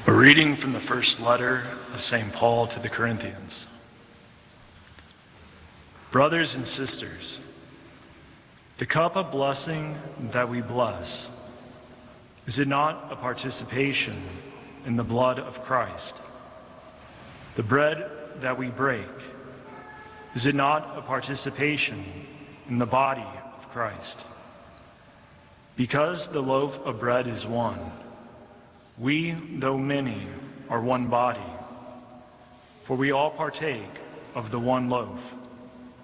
A reading from the first letter of St. Paul to the Corinthians. Brothers and sisters, the cup of blessing that we bless, is it not a participation in the blood of Christ? The bread that we break, is it not a participation in the body of Christ? Because the loaf of bread is one, we, though many, are one body, for we all partake of the one loaf.